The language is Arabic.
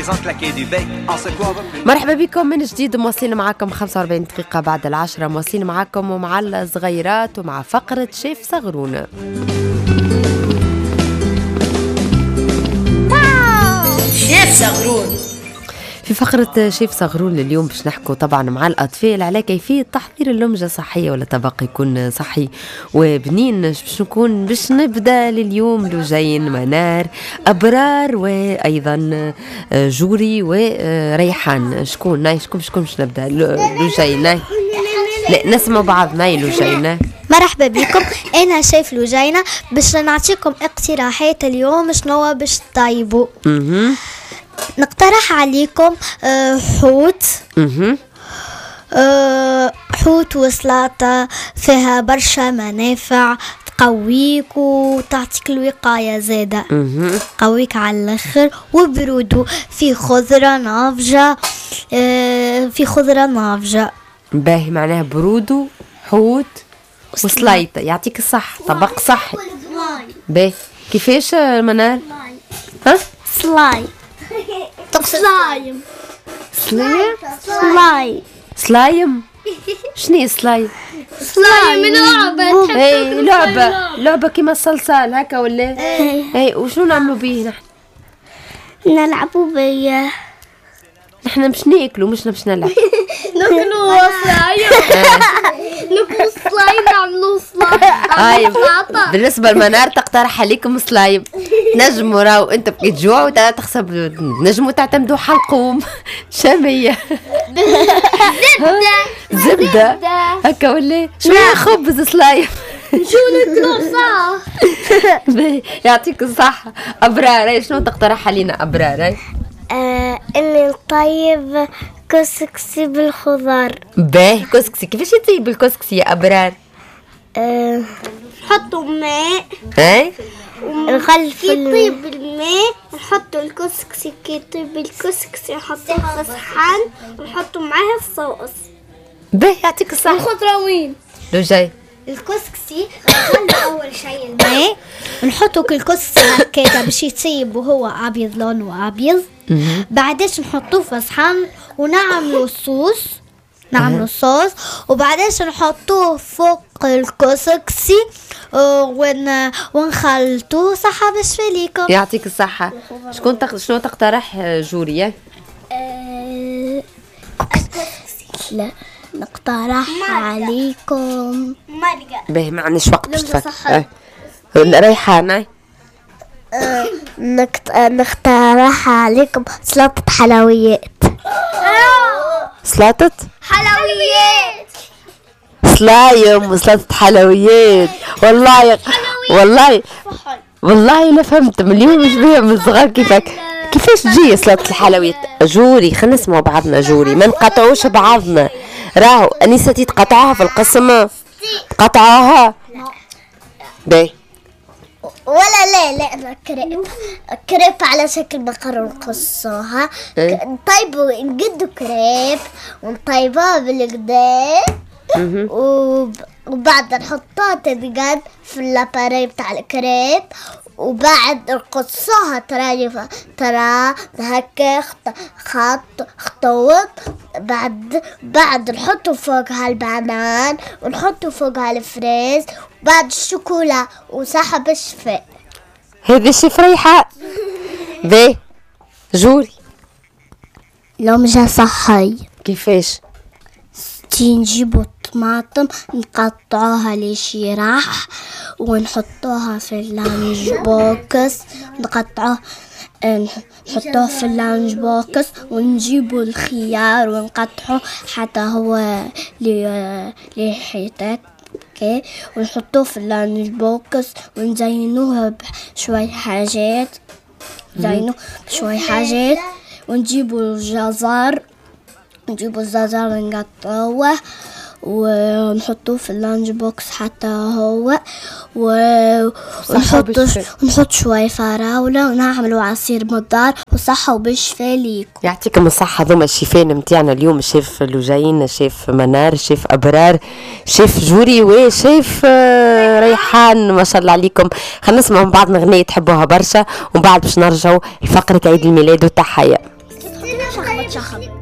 مرحبا بكم من جديد، مواصلين معكم 45 دقيقة بعد 10، مواصلين معكم ومع الصغيرات ومع فقرة شيف صغرون. شيف صغرون. في فقرة شيف صغرون اليوم باش نحكوا طبعا مع الأطفال على كيفية تحضير اللمجة صحية ولا طبق يكون صحي وبنين. باش نبدأ لليوم لوجين، منار، أبرار، وأيضا جوري وريحان. شكون باش نبدأ؟ لوجين. لا نسمع بعض. لوجين. مرحبا بكم، أنا شيف لوجينة باش نعطيكم اقتراحات اليوم شنو باش تطيبوا. نقترح عليكم حوت حوت وسلطة فيها برشا منافع، تقويك وتعطيك الوقاية زادة، تقويك على الاخر. وبرودو في خضرة نافجة، باهي معناها برودو حوت وسليطة. يعطيك الصح، طبق صحي. باهي كيفاش منال؟ سلايم. شنو سلايم؟ لعبة كيما الصلصال هكا ولا؟ اي وشنو نعملوا به نحن؟ نلعبوا بيه. نحن مش ناكلوا، مش نلعب. ناكلوا سلايم، نعملوا سلايم. بالنسبة لمنار تقترح عليكم سلايم. نجموا راو انت بكي تجوع وتخسب، نجموا تعتمدوا حلقوم شامية. زبدة هكا ولا شوية خبز سلايم. يعطيك الصحة. أبرار، شنو تقترح علينا أبرار؟ اني نطيب كسكسي بالخضار. باهي كسكسي، كيفاش يطيب الكسكسي يا أبرار؟ نحطوا ماء، نخلف يطيب الماء، نحطوا الكسكسي. كي يطيب الكسكسي نحطوه في صحن ونحطوا معاه الصوص. باهي يعطيك الصحة. الخضروين لو جاي الكسكسي نخلي اول شيء الماء، نحطوا كل هكاكا باش يطيب وهو ابيض، لونه ابيض. بعدش نحطوه في صحن ونعملوا الصوص، وبعدش نحطوه فوق الكسكسي ونخلطوه. صحة باش فيكم. يعطيك الصحة. شنو تقترح جوريا؟ لا نقترح عليكم مرقة. باهي ما عندناش وقت باش تفكر. ريحانة. نقترح عليكم سلطة حلويات. سلطة حلويات، سلايم وسلطة حلويات. والله لا فهمت من اليوم مش بيها من الصغار. كيفاش تجي سلطة الحلويات؟ جوري خلينا نسمع بعضنا. جوري ما نقطعوش بعضنا، راهو أنيستي تقطعوها في القسم، تقطعوها باهي ولا لا كريب على شكل بقرة ونقصوها. نطيبوا نقدوا كريب ونطيبوها بالقدا، وبعد نحطوها تنقد في اللاباري بتاع الكريب، وبعد نقصوها ترى هكا خطوط. بعد نحطوا فوقها البنان ونحطوا فوقها الفريز، بعد الشوكولا وصحة بالشفاء. هذه الشيف ريحة. باهي جوري لمجة صحي. كيفاش؟ نجيبوا الطماطم نقطعوها لشراح ونحطوها في اللانش بوكس، نحطوه في اللانش بوكس، ونجيبوا الخيار ونقطعه حتى هو لحيتات ونحطوه في اللانش بوكس، ونزينوه بشوي حاجات، ونجيبوا الجزر نقطعوه ونحطوه في اللانش بوكس حتى هو، ونحط شوي فراولة ونعملوا عصير مضار وصحة وبالشفاء ليكم. يعطيكم الصحة. ذوما الشيفين متاعنا اليوم، الشيف لوجين، الشيف منار، الشيف أبرار، الشيف جوري، وشيف ريحان. ما شاء الله عليكم. خلينا نسمع من بعض أغنية تحبوها برشا، ومن بعد باش نرجعوا لفقرة عيد الميلاد والتحية. شخبط شخبط.